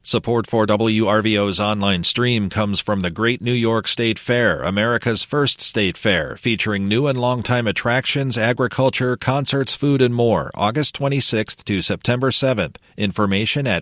Support for WRVO's online stream comes from the Great New York State Fair, America's first state fair, featuring new and longtime attractions, agriculture, concerts, food, and more, August 26th to September 7th. Information at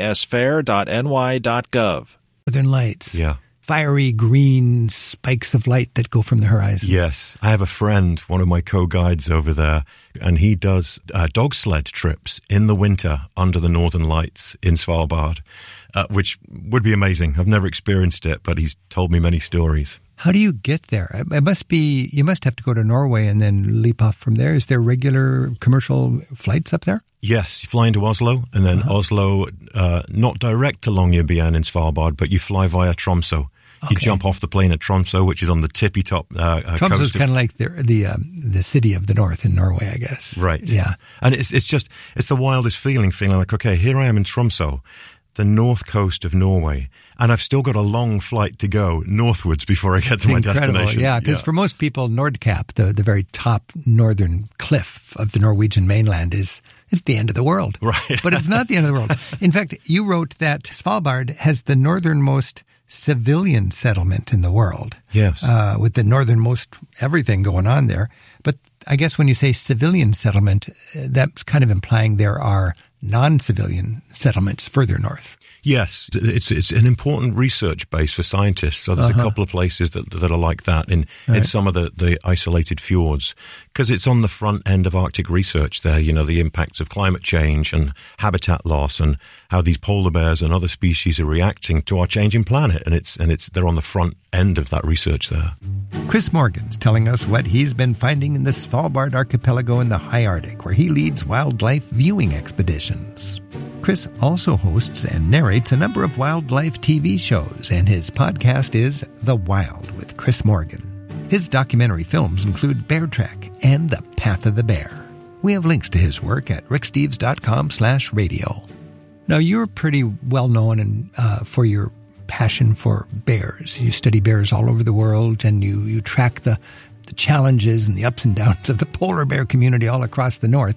nysfair.ny.gov. Northern Lights. Yeah. Fiery green spikes of light that go from the horizon. Yes. I have a friend, one of my co-guides over there, and he does dog sled trips in the winter under the Northern Lights in Svalbard, which would be amazing. I've never experienced it, but he's told me many stories. How do you get there? You must have to go to Norway and then leap off from there. Is there regular commercial flights up there? Yes, you fly into Oslo, and then Oslo, not direct to Longyearbyen in Svalbard, but you fly via Tromsø. You jump off the plane at Tromsø, which is on the tippy top coast. Tromsø is kind of like the city of the north in Norway, I guess. Right. Yeah. And it's the wildest feeling like, okay, here I am in Tromsø, the north coast of Norway, and I've still got a long flight to go northwards before I get to my destination. Yeah, because for most people, Nordkapp, the very top northern cliff of the Norwegian mainland, is the end of the world. Right. But it's not the end of the world. In fact, you wrote that Svalbard has the northernmost civilian settlement in the world. Yes. With the northernmost everything going on there. But I guess when you say civilian settlement, that's kind of implying there are non-civilian settlements further north. Yes, it's an important research base for scientists. So there's a couple of places that are like that in some of the isolated fjords, because it's on the front end of Arctic research there, the impacts of climate change and habitat loss and how these polar bears and other species are reacting to our changing planet. And they're on the front end of that research there. Chris Morgan's telling us what he's been finding in the Svalbard archipelago in the high Arctic, where he leads wildlife viewing expeditions. Chris also hosts and narrates a number of wildlife TV shows, and his podcast is The Wild with Chris Morgan. His documentary films include Bear Trek and The Path of the Bear. We have links to his work at ricksteves.com/radio. Now, you're pretty well known for your passion for bears. You study bears all over the world, and you track the challenges and the ups and downs of the polar bear community all across the north.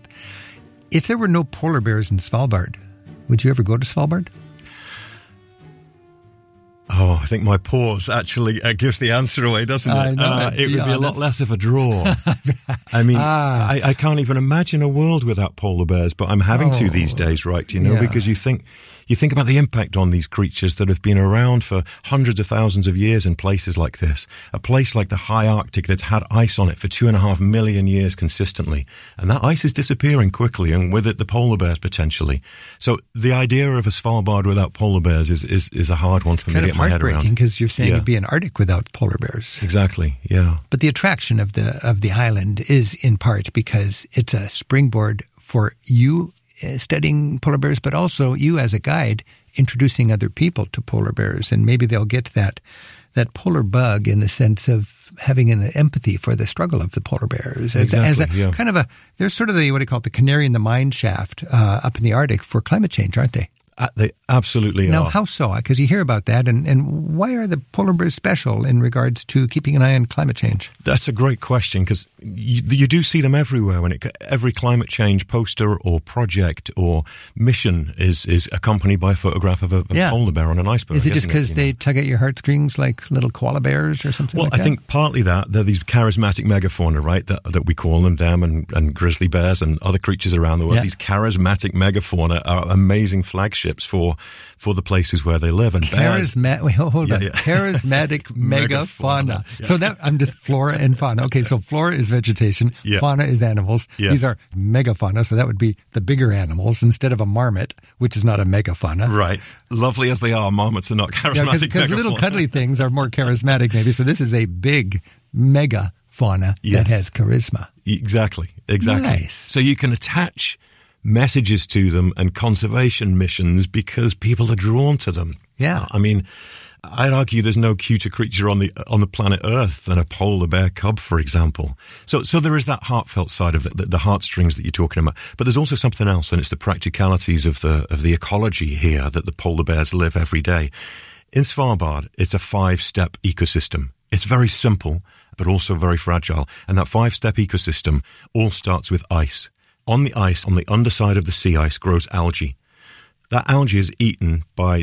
If there were no polar bears in Svalbard, would you ever go to Svalbard? Oh, I think my pause actually gives the answer away, doesn't it? It would be a lot less of a draw. I mean, I can't even imagine a world without polar bears, but I'm having to these days, right? Because you think about the impact on these creatures that have been around for hundreds of thousands of years in places like this. A place like the high Arctic that's had ice on it for 2.5 million years consistently. And that ice is disappearing quickly, and with it, the polar bears potentially. So the idea of a Svalbard without polar bears is a hard one for me to get my head around. It's heartbreaking because you're saying it'd be an Arctic without polar bears. Exactly, yeah. But the attraction of the island is in part because it's a springboard for you studying polar bears, but also you as a guide introducing other people to polar bears, and maybe they'll get that polar bug in the sense of having an empathy for the struggle of the polar bears kind of there's sort of the canary in the mine shaft up in the Arctic for climate change, aren't they? They absolutely are. Now, how so? Because you hear about that, and why are the polar bears special in regards to keeping an eye on climate change? That's a great question, because you do see them everywhere. Every climate change poster or project or mission is accompanied by a photograph of a polar bear on an iceberg. Is it just because they tug at your heartstrings like little koala bears or something like that? Well, I think partly that. They're these charismatic megafauna, right, that we call them and grizzly bears and other creatures around the world. Yeah. These charismatic megafauna are amazing flagships for the places where they live. And charismatic megafauna. Yeah. So I'm just flora and fauna. Okay, so flora is vegetation, fauna is animals. Yes. These are megafauna, so that would be the bigger animals instead of a marmot, which is not a megafauna. Right. Lovely as they are, marmots are not charismatic. Because little cuddly things are more charismatic maybe. So this is a big megafauna that has charisma. Exactly. Nice. So you can attach messages to them and conservation missions because people are drawn to them. Yeah. I mean, I'd argue there's no cuter creature on the planet Earth than a polar bear cub, for example. So there is that heartfelt side of the heartstrings that you're talking about. But there's also something else, and it's the practicalities of the ecology here that the polar bears live every day. In Svalbard, it's a 5-step ecosystem. It's very simple, but also very fragile. And that 5-step ecosystem all starts with ice. On the ice, on the underside of the sea ice, grows algae. That algae is eaten by